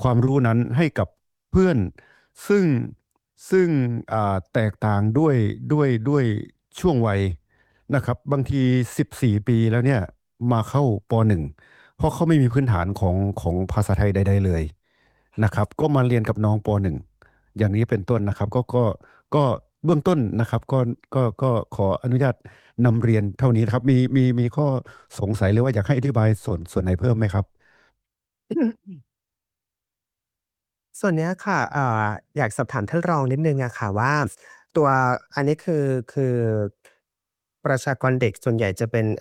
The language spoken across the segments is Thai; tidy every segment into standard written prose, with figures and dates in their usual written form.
ความรู้นั้นให้กับเพื่อนซึ่งซึ่งแตกต่างด้วยช่วงวัยนะครับบางที14ปีแล้วเนี่ยมาเข้าปหนึ่งเพราะเขาไม่มีพื้นฐานของภาษาไทยใดๆเลยนะครับก็มาเรียนกับน้องปหนึ่งอย่างนี้เป็นต้นนะครับก็เบื้องต้นนะครับก็ขออนุญาตนำเรียนเท่านี้นะครับมีข้อสงสัยหรือว่าอยากให้อธิบายส่วนไหนเพิ่มไหมครับส่วนเนี้ยค่ะอยากสอบถามท่านรองนิดนึงอะค่ะว่าตัวอันนี้คือประชากรเด็กส่วนใหญ่จะเป็น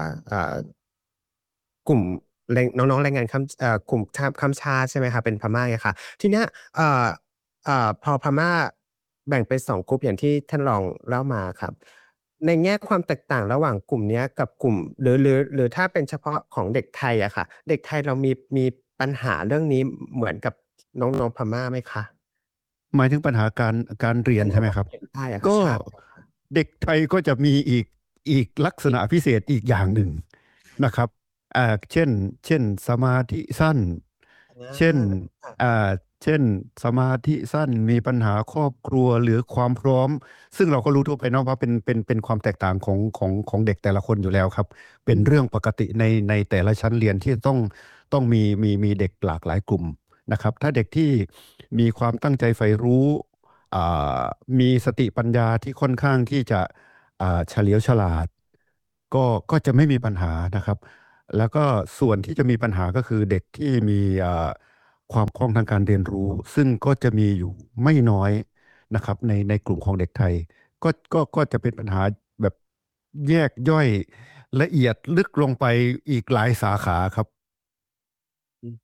กลุ่มน้องๆแรงงานกลุ่มข้ามชาติใช่ไหมคะเป็นพม่าอะค่ะทีเนี้ยเอ่อพอพม่าแบ่งเป็น2กลุ่มอย่างที่ท่านรองเล่ามาครับในแง่ความแตกต่างระหว่างกลุ่มเนี้ยกับกลุ่มหรือถ้าเป็นเฉพาะของเด็กไทยอะค่ะเด็กไทยเรามีปัญหาเรื่องนี้เหมือนกับน้องๆพม่าไหมคะหมายถึงปัญหาการเรียนใช่ไหมครับใช่อะค่ะก็ใช่เด็กไทยก็จะมีอีกลักษณะพิเศษอีกอย่างหนึ่งนะครับเช่นสมาธิสั้นอาเช่นอ่ค่ะาเช่นสมาธิสั้นมีปัญหาครอบครัวหรือความพร้อมซึ่งเราก็รู้ทั่วไปเนาะว่าเป็นความแตกต่างของเด็กแต่ละคนอยู่แล้วครับเป็นเรื่องปกติในแต่ละชั้นเรียนที่ต้องมีเด็กหลากหลายกลุ่มนะครับถ้าเด็กที่มีความตั้งใจใฝ่รู้อ่ามีสติปัญญาที่ค่อนข้างที่จะเฉลียวฉลาดก็จะไม่มีปัญหานะครับแล้วก็ส่วนที่จะมีปัญหาก็คือเด็กที่มีความคล่องทางการเรียนรู้ซึ่งก็จะมีอยู่ไม่น้อยนะครับในกลุ่มของเด็กไทยก็จะเป็นปัญหาแบบแยกย่อยละเอียดลึกลงไปอีกหลายสาขาครับอืม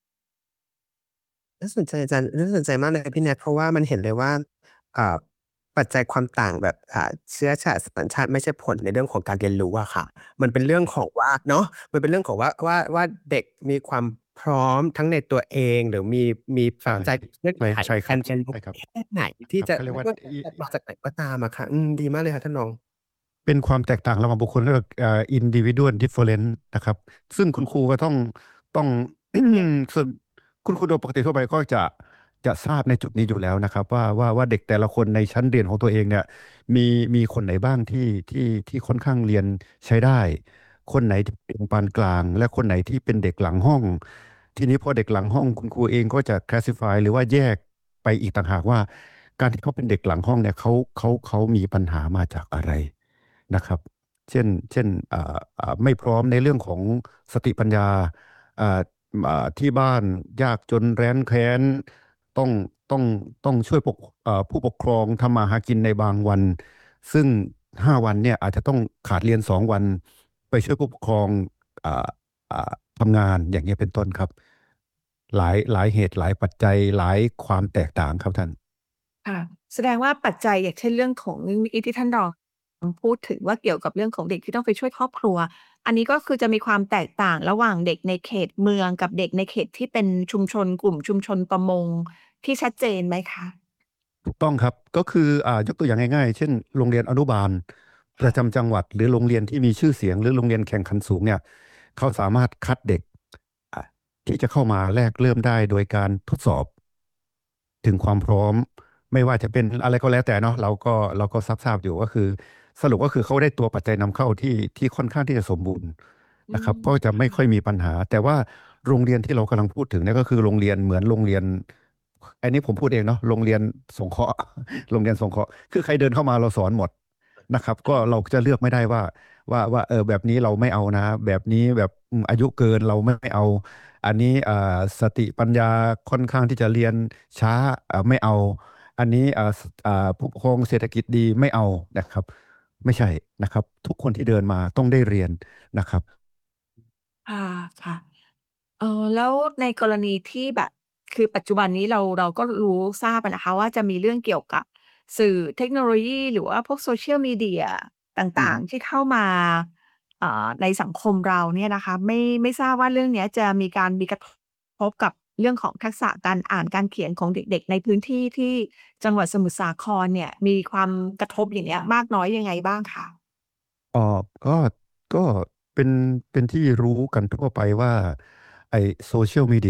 น่าสนใจอาจารย์น่าสนใจมากเลยพี่ Net เพราะว่ามันเห็นเลยว่าอ่าปัจจัยความต่างแบบเชื้อชาติสัญชาติไม่ใช่ผลในเรื่องของการเรียนรู้อะค่ะมันเป็นเรื่องของว่าเนาะมันเป็นเรื่องของว่าเด็กมีความพร้อมทั้งในตัวเองหรือมีใช่ปัจจัยเงื่อนไขใช่ครับการเรียนรู้ใช่ครับแค่ไหนคที่จะรับเขาเรียกว่าไม่ว่าจะมาจากไหนก็ตามอะค่ะดีมากเลยค่ะท่านรองเป็นความแตกต่างระหว่างบุคคลเรียกว่าindividual difference นะครับซึ่งคุณครูก็ต้องซึ่งคุณครูโดยปกติทั่วไปก็จะทราบในจุดนี้อยู่แล้วนะครับว่าเด็กแต่ละคนในชั้นเรียนของตัวเองเนี่ยมีมีคนไหนบ้างที่ค่อนข้างเรียนใช้ได้คนไหนที่เป็นปานกลางและคนไหนที่เป็นเด็กหลังห้องทีนี้พอเด็กหลังห้องคุณครูเองก็จะ classify หรือว่าแยกไปอีกต่างหากว่าการที่เขาเป็นเด็กหลังห้องเนี่ยเขามีปัญหามาจากอะไร นะครับเช่นไม่พร้อมในเรื่องของสติปัญญาอ่าที่บ้านยากจนแร้นแค้นต้องต้องต้องช่วยผู้ปกครองทำมาหากินในบางวันซึ่ง5 วันเนี่ยอาจจะต้องขาดเรียน2 วันไปช่วยผู้ปกครองอ่าอ่าทำงานอย่างเงี้ยเป็นต้นครับหลายเหตุหลายปัจจัยหลายความแตกต่างครับท่านค่ะแสดงว่าปัจจัยอย่างเช่นเรื่องของเมื่อกี้ที่ท่านรองพูดถึงว่าเกี่ยวกับเรื่องของเด็กที่ต้องไปช่วยครอบครัวอันนี้ก็คือจะมีความแตกต่างระหว่างเด็กในเขตเมืองกับเด็กในเขตที่เป็นชุมชนกลุ่มชุมชนประมงที่ชัดเจนไหมคะถูกต้องครับก็คือยกตัวอย่างง่ายๆเช่นโรงเรียนอนุบาลประค่ะจำจังหวัดหรือโรงเรียนที่มีชื่อเสียงหรือโรงเรียนแข่งขันสูงเนี่ยเขาสามารถคัดเด็กอ่ะที่จะเข้ามาแรกเริ่มได้โดยการทดสอบถึงความพร้อมไม่ว่าจะเป็นอะไรก็แล้วแต่เนาะเราก็ทราบอยู่ก็คือสรุปก็คือเขาได้ตัวปัจจัยนำเข้าที่ค่อนข้างที่จะสมบูรณ์อืมนะครับก็จะไม่ค่อยมีปัญหาแต่ว่าโรงเรียนที่เรากำลังพูดถึงเนี่ยก็คือโรงเรียนเหมือนโรงเรียนอันนี้ผมพูดเองเนาะโรงเรียนสงเคราะห์ โรงเรียนสงเคราะห์คือใครเดินเข้ามาเราสอนหมดนะครับก็เราจะเลือกไม่ได้ว่าแบบนี้เราไม่เอานะแบบนี้แบบอายุเกินเราไม่เอาอันนี้สติปัญญาค่อนข้างที่จะเรียนช้าไม่เอาอันนี้ผู้ปกครองเศรษฐกิจดีไม่เอานะครับไม่ใช่นะครับทุกคนที่เดินมาต้องได้เรียนนะครับค่ะค่ะแล้วในกรณีที่แบบคือปัจจุบันนี้เราก็รู้ทราบอะนะคะว่าจะมีเรื่องเกี่ยวกับสื่อเทคโนโลยีหรือว่าพวก Social Media อืต่างมๆที่เข้ามาในสังคมเราเนี่ยนะคะไม่ทราบว่าเรื่องเนี้ยจะมีกระทบกับเรื่องของทักษะการอ่านการเขียนของเด็กๆในพื้นที่ที่จังหวัดสมุทรสาครเนี่ยมีความกระทบอย่างเงี้ยมากน้อยยังไงบ้างคะอ๋อก็ก็เป็นเป็นที่รู้กันทั่วไปว่าไอโซเชียลมีเดีย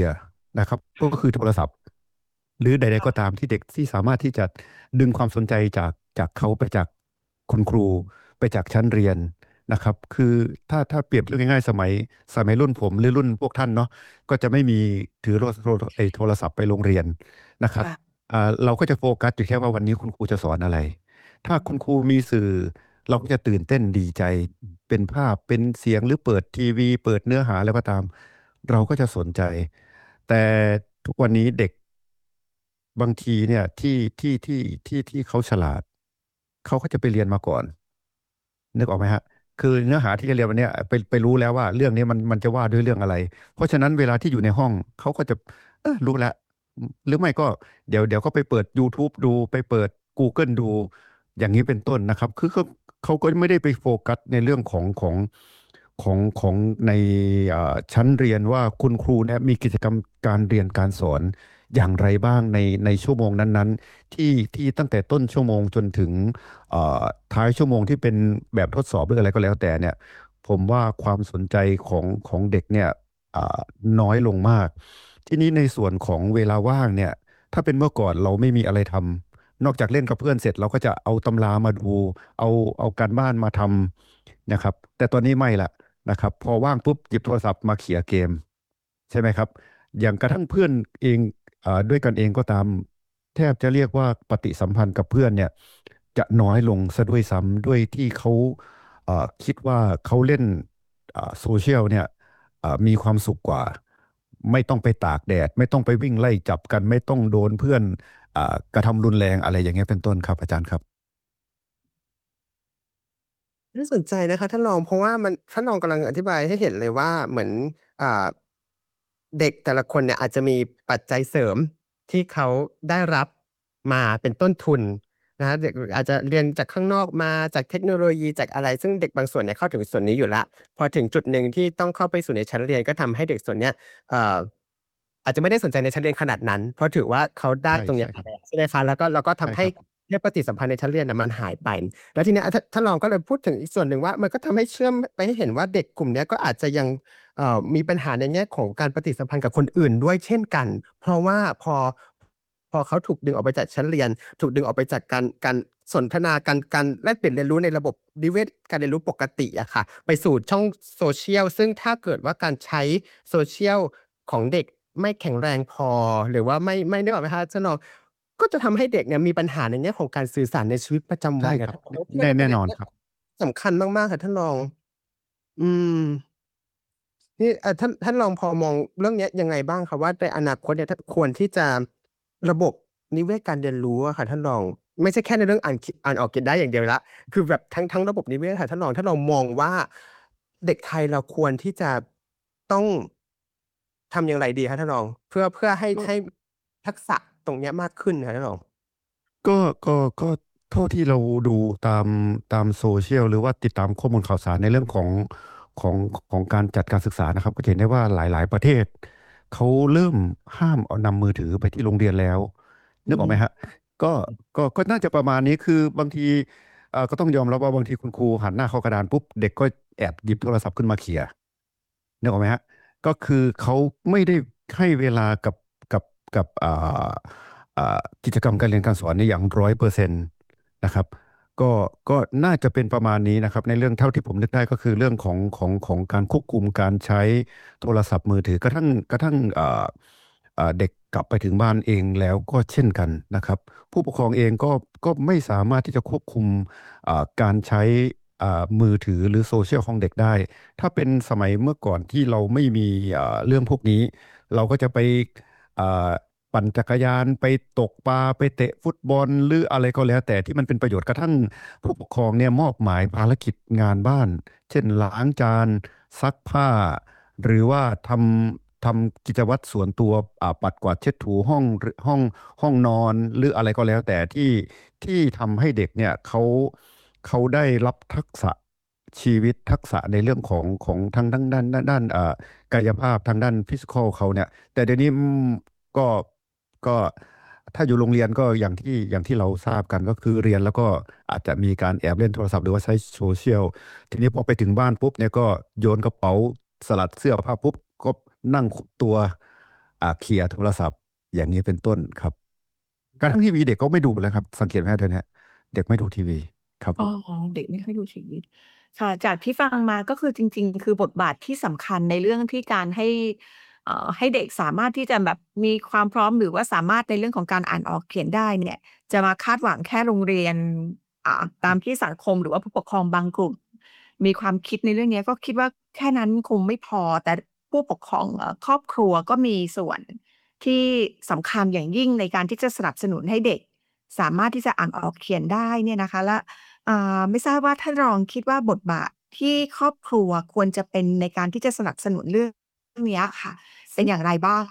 นะครับก็คือโทรศัพท์หรือใดๆก็ตามที่เด็กที่สามารถที่จะดึงความสนใจจากเขาไปจากคุณครูไปจากชั้นเรียนนะครับคือถ้าเปรียบเรื่องง่ายๆสมัยรุ่นผมหรือรุ่นพวกท่านเนาะก็จะไม่มีถือโทรศัพท์ไปโรงเรียนนะครับค่ะเราก็จะโฟกัสอยู่แค่ว่าวันนี้คุณครูจะสอนอะไร ถ้าคุณครูมีสื่อเราก็จะตื่นเต้นดีใจเป็นภาพเป็นเสียงหรือเปิดทีวีเปิดเนื้อหาแล้วก็ตามเราก็จะสนใจแต่ทุกวันนี้เด็กบางทีเนี่ยที่เขาฉลาดเขาก็จะไปเรียนมาก่อนนึกออกไหมฮะคือเนื้อหาที่จะเรียนวันเนี้ยไปรู้แล้วว่าเรื่องนี้มันจะว่าด้วยเรื่องอะไรเพราะฉะนั้นเวลาที่อยู่ในห้องเขาก็จะรู้แล้วหรือไม่ก็เดี๋ยวก็ไปเปิด YouTube ดูไปเปิด Google ดู อย่างนี้เป็นต้นนะครับคือเขาก็ไม่ได้ไปโฟกัสในเรื่องของในชั้นเรียนว่าคุณครูเนี่ยมีกิจกรรมการเรียนการสอนอย่างไรบ้างในชั่วโมงนั้นๆที่ตั้งแต่ต้นชั่วโมงจนถึงเอ่อท้ายชั่วโมงที่เป็นแบบทดสอบหรืออะไรก็แล้วแต่เนี่ยผมว่าความสนใจของเด็กเนี่ยอ่าน้อยลงมากทีนี้ในส่วนของเวลาว่างเนี่ยถ้าเป็นเมื่อก่อนเราไม่มีอะไรทำ นอกจากเล่นกับเพื่อนเสร็จเราก็จะเอาตำรามาดูเอาเอาการบ้านมาทำนะครับแต่ตอนนี้ไม่ละนะครับพอว่างปุ๊บหยิบโทรศัพท์มาเขี่ยเกมใช่ไหมครับอย่างกระทั่งเพื่อนเองด้วยกันเองก็ตามแทบจะเรียกว่าปฏิสัมพันธ์กับเพื่อนเนี่ยจะน้อยลงซะด้วยซ้ำด้วยที่เขาคิดว่าเขาเล่นโซเชียลเนี่ยมีความสุขกว่าไม่ต้องไปตากแดดไม่ต้องไปวิ่งไล่จับกันไม่ต้องโดนเพื่อน กระทำรุนแรงอะไรอย่างเงี้ยเป็นต้นครับอาจารย์ครับน่าสนใจนะคะท่านรองเพราะว่ามันท่านรองกำลังอธิบายให้เห็นเลยว่าเหมือนอ่าเด็กแต่ละคนเนี่ยอาจจะมีปัจจัยเสริมที่เขาได้รับมาเป็นต้นทุนนะครับเด็กอาจจะเรียนจากข้างนอกมาจากเทคโนโลยีจากอะไรซึ่งเด็กบางส่วนเนี่ยเข้าถึงส่วนนี้อยู่แล้วพอถึงจุดหนึ่งที่ต้องเข้าไปสู่ในชั้นเรียนก็ทำให้เด็กส่วนเนี้ยเอ่ออาจจะไม่ได้สนใจในชั้นเรียนขนาดนั้นเพราะถือว่าเขาได้ใช่ตรงเนี้ยใช่ครับใช่ไหมคะแล้วก็ทำให้ใช่ครับปฏิสัมพันธ์ในชั้นเรียนน่ะมันหายไป แล้วทีเนี้ยท่านรองก็เลยพูดถึงอีกส่วนหนึ่งว่ามันก็ทำให้เชื่อมไปให้เห็นว่าเด็กกลุ่มเนี้ยก็อาจจะยังมีปัญหาในแง่ของการปฏิสัมพันธ์กับคนอื่นด้วยเช่นกันเพราะว่าพอเขาถูกดึงออกไปจากชั้นเรียนถูกดึงออกไปจากการสนทนาการแลกเปลี่ยนเรียนรู้ในระบบนิเวศการเรียนรู้ปกติอะค่ะไปสู่ช่อง social ซึ่งถ้าเกิดว่าการใช้ social ของเด็กไม่แข็งแรงพอหรือว่าไม่นึกออกไหมคะท่านรอง ก็จะทำให้เด็กเนี่ยมีปัญหาในแง่ของการสื่อสารในชีวิตประจำวันอะใช่ครับท่านรองแล้วเชื่อว่าประเด็นเนี้ยแน่นอนครับสำคัญมากๆค่ะท่านรองอืมนี่ท่านรองพอมองเรื่องเนี้ยยังไงบ้างครับว่าในอนาคตเนี่ยถ้าควรที่จะระบบนิเวศการเรียนรู้อะค่ะท่านรองไม่ใช่แค่ในเรื่องอ่านออกเขียนได้อย่างเดียวแล้วคือแบบทั้งระบบนิเวศค่ะท่านรองมองว่าเด็กไทยเราควรที่จะต้องทำอย่างไรดีคะท่านรองเพื่อให้ทักษะตรงเนี้ยมากขึ้นค่ะท่านรองก็ก็เท่าที่เราดูตามโซเชียลหรือว่าติดตามข้อมูลข่าวสารในเรื่องของของการจัดการศึกษานะครับก็จะเห็นได้ว่าหลายๆประเทศเขาเริ่มห้ามเอานำมือถือไปที่โรงเรียนแล้วนึอืมกออกไหมฮะก็ก็น่าจะประมาณนี้คือบางทีก็ต้องยอมรับว่าบางทีคุณครูหันหน้าเข้ากระดานปุ๊บเด็กก็แอบหยิบโทรศัพท์ขึ้นมาเขี่ยนึกออกไหมฮะก็คือเขาไม่ได้ให้เวลากับกับกิจกรรมการเรียนการสอนในอย่าง100%นะครับก็ก็น่าจะเป็นประมาณนี้นะครับในเรื่องเท่าที่ผมนึกได้ก็คือเรื่องของการควบคุมการใช้โทรศัพท์มือถือกระทั่งเด็กกลับไปถึงบ้านเองแล้วก็เช่นกันนะครับผู้ปกครองเองก็ไม่สามารถที่จะควบคุมการใช้มือถือหรือโซเชียลของเด็กได้ ถ้าเป็นสมัยเมื่อก่อนที่เราไม่มีเรื่องพวกนี้เราก็จะไปอ่าปั่นจักรยานไปตกปลาไปเตะฟุตบอลหรืออะไรก็แล้วแต่ที่มันเป็นประโยชน์กระทั่งผู้ปกครองเนี่ยมอบหมายภารกิจงานบ้านเช่นล้างจานซักผ้าหรือว่าทำกิจวัตรส่วนตัวปัดกวาดเช็ดถูห้องหรือห้องนอนหรืออะไรก็แล้วแต่ที่ทำให้เด็กเนี่ยเขาได้รับทักษะชีวิตทักษะในเรื่องของทั้งด้านกายภาพทางด้านฟิสิกอลเขาเนี่ยแต่เดี๋ยวนี้ก็ก็ถ้าอยู่โรงเรียนก็อย่างที่เราทราบกันก็คือเรียนแล้วก็อาจจะมีการแอบเล่นโทรศัพท์หรือว่าใช้โซเชียลทีนี้พอไปถึงบ้านปุ๊บเนี่ยก็โยนกระเป๋าสลัดเสื้อผ้าปุ๊บก็นั่งขุดตัวเคลียร์โทรศัพท์อย่างนี้เป็นต้นครับการทั้งทีวีเด็กก็ไม่ดูแล้วครับสังเกตไหมเดี๋ยวนี้เด็กไม่ดูทีวีครับอ๋อเด็กไม่ค่อยดูทีวีค่ะจากที่ฟังมาก็คือจริงๆคือบทบาทที่สำคัญในเรื่องที่การให้เด็กสามารถที่จะแบบมีความพร้อมหรือว่าสามารถในเรื่องของการอ่านออกเขียนได้เนี่ยจะมาคาดหวังแค่โรงเรียนตามที่สังคมหรือว่าผู้ปกครองบางกลุ่มมีความคิดในเรื่องเนี้ยก็คิดว่าแค่นั้นคงไม่พอแต่ผู้ปกครองครอบครัวก็มีส่วนที่สำคัญอย่างยิ่งในการที่จะสนับสนุนให้เด็กสามารถที่จะอ่านออกเขียนได้เนี่ยนะคะและ ไม่ทราบว่าท่านรองคิดว่าบทบาทที่ครอบครัวควรจะเป็นในการที่จะสนับสนุนเรื่องเนี้ยค่ะเป็นอย่างไรบ้าง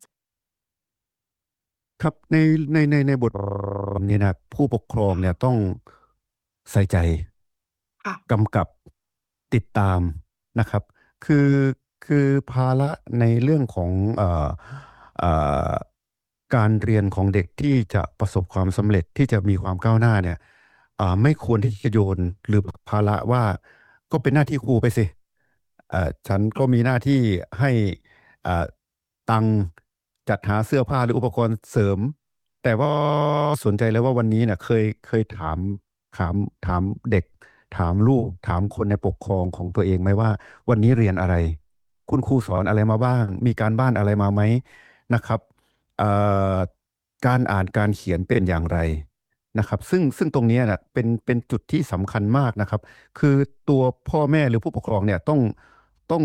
ครับในบทนี้นะผู้ปกครองเนี่ยต้องใส่ใจค่ะกำกับติดตามนะครับคือคือภาระในเรื่องของเอ่อการเรียนของเด็กที่จะประสบความสำเร็จที่จะมีความก้าวหน้าเนี่ยไม่ควรที่จะโยนหรือภาระว่าก็เป็นหน้าที่ครูไปสิฉันก็มีหน้าที่ให้อ่าตังค์จัดหาเสื้อผ้าหรืออุปกรณ์เสริม แต่ว่าสนใจเลยว่าวันนี้เนี่ยเคยถามถามเด็กถามลูกถามคนในปกครองของตัวเองไหมว่าวันนี้เรียนอะไรคุณครูสอนอะไรมาบ้างมีการบ้านอะไรมาไหมนะครับเอ่อการอ่านการเขียนเป็นอย่างไรนะครับซึ่งตรงเนี้ยนะเป็นจุดที่สำคัญมากนะครับคือตัวพ่อแม่หรือผู้ปกครองเนี่ยต้อง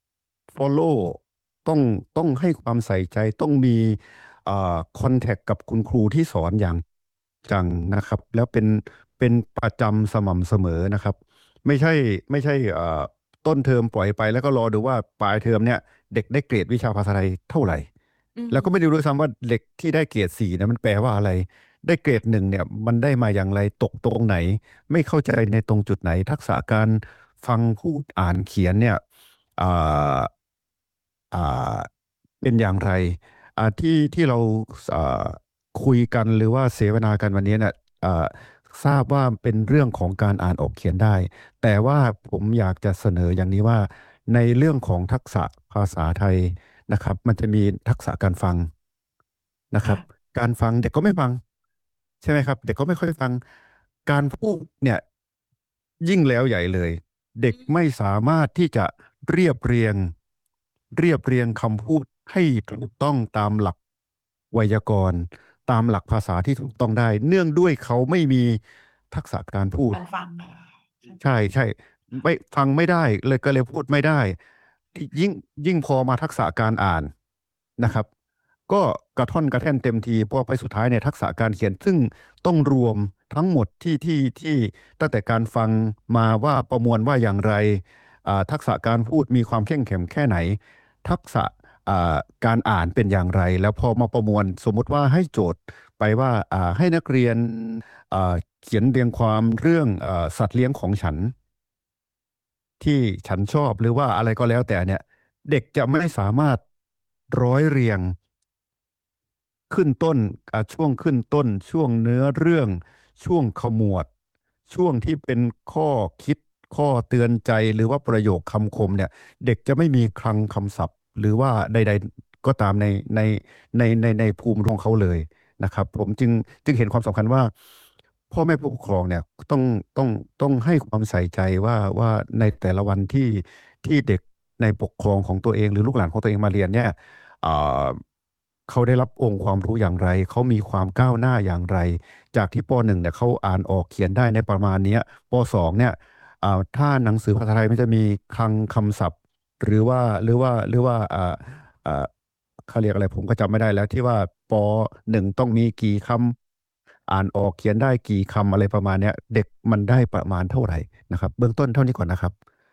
follow ต้องต้องให้ความใส่ใจต้องมีคอนแทคกับคุณครูที่สอนอย่างจังนะครับแล้วเป็นประจำสม่ำเสมอนะครับไม่ใช่ต้นเทอมปล่อยไปแล้วก็รอดูว่าปลายเทอมเนี่ยเด็กได้เกรดวิชาภาษาไทยเท่าไหร่อืมแล้วก็ไม่ได้รู้ซ้ำว่าเด็กที่ได้เกรด4นะมันแปลว่าอะไรได้เกรด1เนี่ยมันได้มาอย่างไรตกตรงไหนไม่เข้าใจในตรงจุดไหนทักษะการฟังพูดอ่านเขียนเนี่ยอ่าอ่าเป็นอย่างไรที่เราอ่าคุยกันหรือว่าเสวนากันวันนี้เนี่ยอ่าทราบว่าเป็นเรื่องของการอ่านออกเขียนได้ แต่ว่าผมอยากจะเสนออย่างนี้ว่าในเรื่องของทักษะภาษาไทยนะครับมันจะมีทักษะการฟังนะครับค่ะการฟังเด็กก็ไม่ฟังใช่ไหมครับเด็กก็ไม่ค่อยฟังการพูดเนี่ยยิ่งแล้วใหญ่เลยเด็กไม่สามารถที่จะเรียบเรียงเรียบเรียงคำพูดให้ถูกต้องตามหลักไวยากรณ์ตามหลักภาษาที่ถูกต้องได้เนื่องด้วยเขาไม่มีทักษะการพูดการฟังใช่ใช่ไม่ฟังไม่ได้เลยก็เลยพูดไม่ได้ยิ่งยิ่งพอมาทักษะการอ่านนะครับก็กระท่อนกระแท่นเต็มทีเพราะไปสุดท้ายเนี่ยทักษะการเขียนซึ่งต้องรวมทั้งหมดที่ตั้งแต่การฟังมาว่าประมวลว่าอย่างไรทักษะการพูดมีความเข้มแข็งแค่ไหนทักษะอ่าการอ่านเป็นอย่างไรแล้วพอมาประมวลสมมุติว่าให้โจทย์ไปว่าให้นักเรียน เขียนเรียงความเรื่องสัตว์เลี้ยงของฉันที่ฉันชอบหรือว่าอะไรก็แล้วแต่เนี่ยเด็กจะไม่สามารถร้อยเรียงขึ้นต้นช่วงขึ้นต้นช่วงเนื้อเรื่องช่วงขมวดช่วงที่เป็นข้อคิดข้อเตือนใจหรือว่าประโยคคำคมเนี่ยเด็กจะไม่มีคลังคำศัพท์หรือว่าใดๆก็ตามในในภูมิของเขาเลยนะครับผมจึงเห็นความสำคัญว่า พ่อแม่ผู้ปกครองเนี่ยต้องต้องต้องให้ความใส่ใจว่าในแต่ละวันที่เด็กในปกครองของตัวเองหรือลูกหลานของตัวเองมาเรียนเนี่ยอ่าเขาได้รับองค์ความรู้อย่างไรเขามีความก้าวหน้าอย่างไรจากที่ป.1เนี่ยเขาอ่านออกเขียนได้ในประมาณเนี้ยป.2เนี่ยถ้าหนังสือภาษาไทยมันจะมีคลังคำศัพท์หรือว่าเขาเรียกอะไรผมก็จำไม่ได้แล้วที่ว่าป.1ต้องมีกี่คำ อ่านออกเขียนได้กี่คำอะไรประมาณเนี้ยเด็กมันได้ประมาณเท่าไหร่นะครับเบื้องต้นเท่านี้ก่อนนะครับ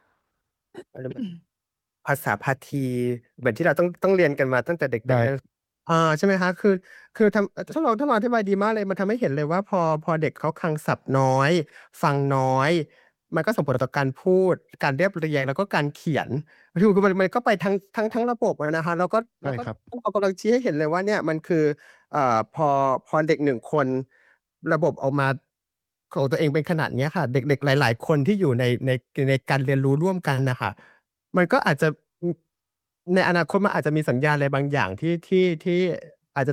ภาษาพาทีเหมือนที่เราต้องเรียนกันมาตั้งแต่เด็กได้ๆใช่ไหมคะคือถ้าเราอธิบายดีมากเลยมันทำให้เห็นเลยว่าพอเด็กเขาคลังศัพท์น้อยฟังน้อยมันก็ส่งผลต่อการพูดการเรียบเรียงแล้วก็การเขียนคือมันก็ไปทั้งระบบอะนะคะแล้วก็ใช่ครับเรากำลังชี้ให้เห็นเลยว่าเนี่ยมันคือพอเด็ก1คนระบบออกมาของตัวเองเป็นขนาดเนี้ยค่ะเด็กๆหลายๆคนที่อยู่ในการเรียนรู้ร่วมกันน่ะค่ะ มันก็อาจจะในอนาคตมันอาจจะมีสัญญาณอะไรบางอย่างที่